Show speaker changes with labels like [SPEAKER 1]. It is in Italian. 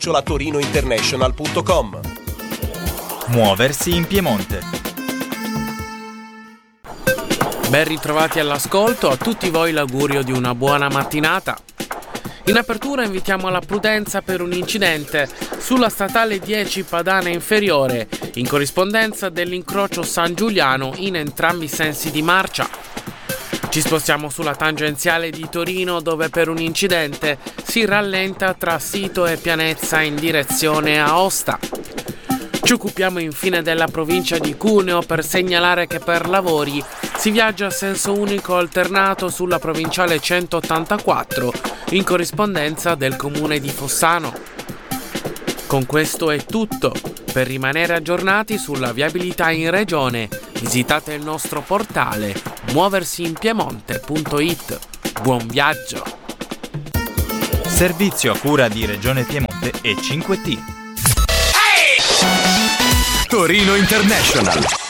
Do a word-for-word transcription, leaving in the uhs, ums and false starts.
[SPEAKER 1] chiocciola torinointernational punto com.
[SPEAKER 2] Muoversi in Piemonte.
[SPEAKER 3] Ben ritrovati all'ascolto, a tutti voi l'augurio di una buona mattinata. In apertura invitiamo alla prudenza per un incidente sulla statale dieci Padana Inferiore, in corrispondenza dell'incrocio San Giuliano in entrambi i sensi di marcia. Ci spostiamo sulla tangenziale di Torino, dove per un incidente si rallenta tra Sito e Pianezza in direzione Aosta. Ci occupiamo infine della provincia di Cuneo per segnalare che per lavori si viaggia a senso unico alternato sulla provinciale centottantaquattro in corrispondenza del comune di Fossano. Con questo è tutto. Per rimanere aggiornati sulla viabilità in regione, visitate il nostro portale muoversi in piemonte punto it. Buon viaggio!
[SPEAKER 2] Servizio a cura di Regione Piemonte e cinque T.
[SPEAKER 1] Torino International.